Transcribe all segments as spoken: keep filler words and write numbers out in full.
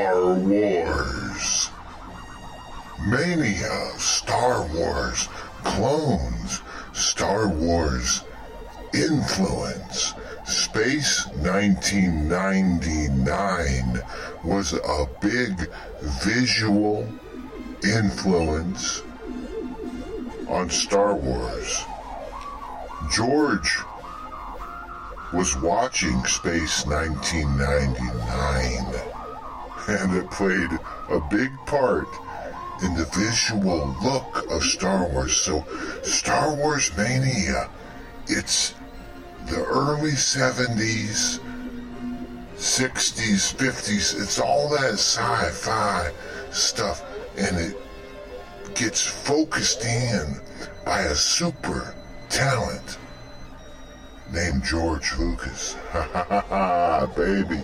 Star Wars. Mania, Star Wars, clones, Star Wars influence. Space nineteen ninety-nine was a big visual influence on Star Wars. George was watching Space nineteen ninety-nine, and it played a big part in the visual look of Star Wars. So Star Wars Mania, it's the early seventies, sixties, fifties, it's all that sci-fi stuff, and it gets focused in by a super talent named George Lucas. Ha ha ha ha, baby.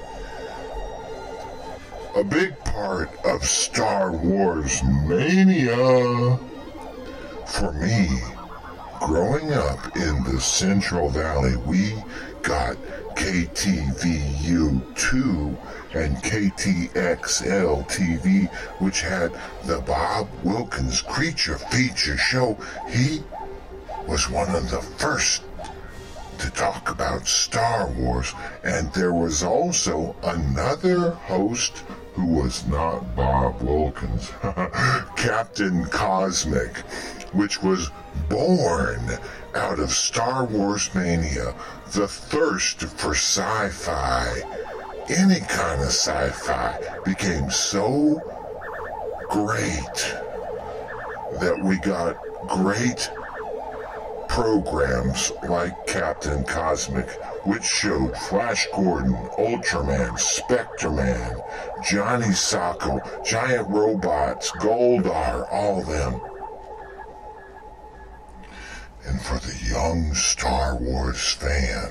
A big part of Star Wars Mania for me, growing up in the Central Valley, we got K T V U two and K T X L T V, which had the Bob Wilkins Creature Feature show. He was one of the first to talk about Star Wars, and there was also another host who was not Bob Wilkins, Captain Cosmic, which was born out of Star Wars Mania, the thirst for sci-fi. Any kind of sci-fi became so great that we got great programs like Captain Cosmic, which showed Flash Gordon, Ultraman, Spectre-Man, Johnny Sokko, Giant Robots, Goldar, all of them. And for the young Star Wars fan,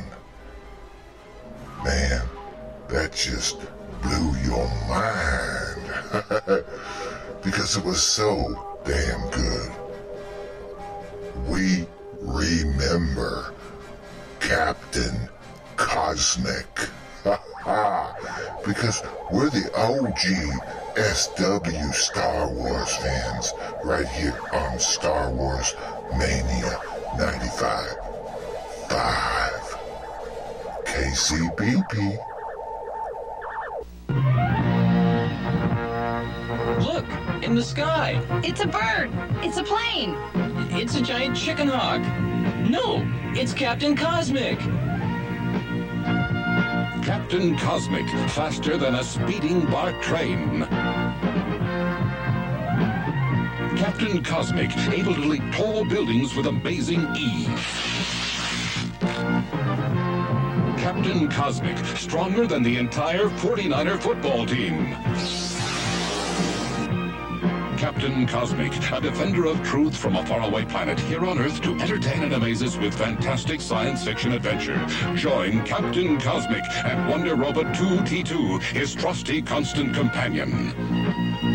man, that just blew your mind. Because it was so damn good. We remember Captain Cosmic. Because we're the O G S W Star Wars fans right here on Star Wars Mania ninety-five point five K C B P. Look, in the sky. It's a bird. It's a plane. It's a giant chicken hawk. No, it's Captain Cosmic. Captain Cosmic, faster than a speeding BART train. Captain Cosmic, able to leap tall buildings with amazing ease. Captain Cosmic, stronger than the entire forty-niner football team. Captain Cosmic, a defender of truth from a faraway planet here on Earth to entertain and amaze us with fantastic science fiction adventure. Join Captain Cosmic and Wonder Robot two T two, his trusty constant companion.